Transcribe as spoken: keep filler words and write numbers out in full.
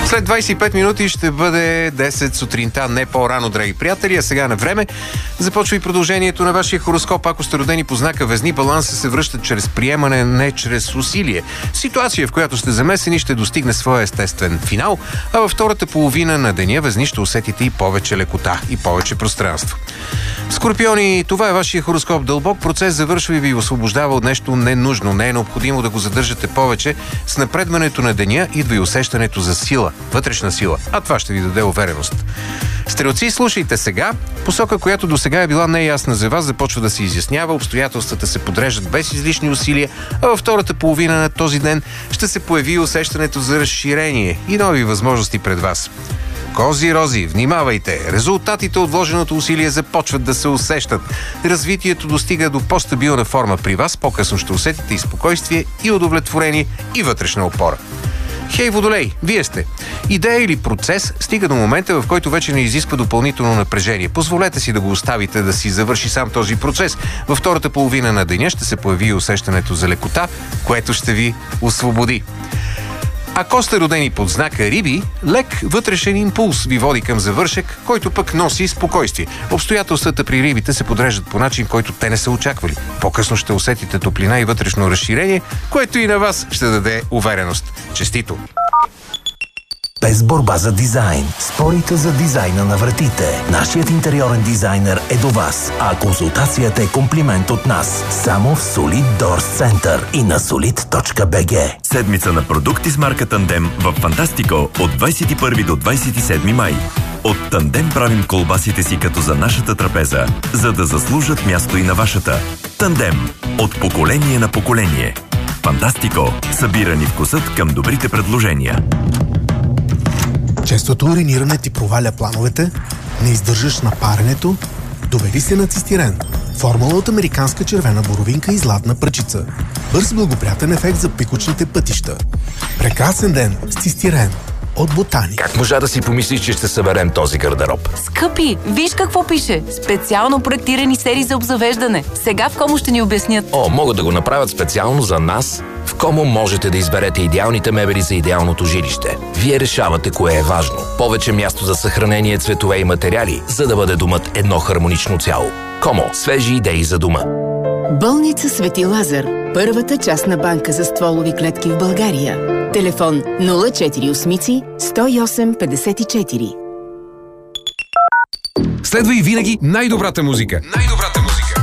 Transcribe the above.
След двайсет и пет минути ще бъде десет сутринта, не по-рано, драги приятели. А сега на време започва и продължението на вашия хороскоп. Ако сте родени по знака Везни, баланса се връща чрез приемане, не чрез усилие. Ситуация, в която сте замесени, ще достигне своя естествен финал, а във втората половина на деня Везни ще усетите и повече лекота, и повече пространство. Скорпиони, това е вашия хороскоп. Дълбок процес завършва и ви освобождава от нещо ненужно. Не е необходимо да го задържате повече. С напредването на деня идва и усещането за сила, вътрешна сила, а това ще ви даде увереност. Стрелци, слушайте сега. Посока, която до сега е била неясна за вас, започва да се изяснява, обстоятелствата се подреждат без излишни усилия, а във втората половина на този ден ще се появи усещането за разширение и нови възможности пред вас. Кози, рози, внимавайте! Резултатите от вложеното усилие започват да се усещат. Развитието достига до по-стабилна форма при вас, по-късно ще усетите и спокойствие, и удовлетворение, и вътрешна опора. Хей, Водолей, вие сте. Идея или процес стига до момента, в който вече не изисква допълнително напрежение. Позволете си да го оставите да си завърши сам този процес. Във втората половина на деня ще се появи усещането за лекота, което ще ви освободи. Ако сте родени под знака Риби, лек вътрешен импулс ви води към завършек, който пък носи спокойствие. Обстоятелствата при рибите се подреждат по начин, който те не са очаквали. По-късно ще усетите топлина и вътрешно разширение, което и на вас ще даде увереност. Честито! Без борба за дизайн. Спорите за дизайна на вратите. Нашият интериорен дизайнер е до вас, а консултацията е комплимент от нас. Само в Solid Doors Center и на солид точка би джи. Седмица на продукти с марка Тандем в Фантастико от двайсет и първи до двайсет и седми май. От Тандем правим колбасите си като за нашата трапеза, за да заслужат място и на вашата. Тандем. От поколение на поколение. Фантастико. Събирани вкусът към добрите предложения. Честото уриниране ти проваля плановете, не издържаш на паренето, довери се на цистирен. Формула от американска червена боровинка и златна пръчица. Бърз благоприятен ефект за пикочните пътища. Прекрасен ден с цистирен от Ботаник. Как можа да си помислиш, че ще съберем този гардероб? Скъпи, виж какво пише. Специално проектирани серии за обзавеждане. Сега в Комо ще ни обяснят. О, могат да го направят специално за нас. В Комо можете да изберете идеалните мебели за идеалното жилище. Вие решавате кое е важно. Повече място за съхранение, цветове и материали, за да бъде домът едно хармонично цяло. Комо. Свежи идеи за дома. Болница Свети Лазар. Първата частна банка за стволови клетки в България. Телефон нула четири осем сто и осем петдесет и четири. Следва и винаги най-добрата музика. Най-добрата музика.